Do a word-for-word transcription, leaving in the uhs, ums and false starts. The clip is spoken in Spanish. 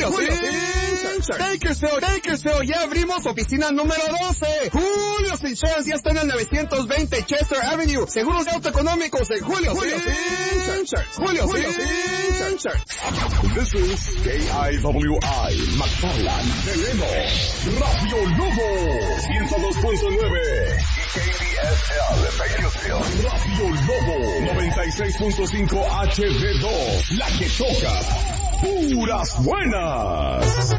Julio Insurance. Bakersfield, Bakersfield, ya abrimos oficina número doce. Julio Insurance ya está en el novecientos veinte Chester Avenue. Seguros de auto económicos en Julio Insurance. Julio Insurance. This is K I W I, McFarland, Deleno, Radio Lobo, ciento dos punto nueve. K B S L, Bakersfield, Radio Lobo, noventa y seis punto cinco H D dos, la que toca puras buenas.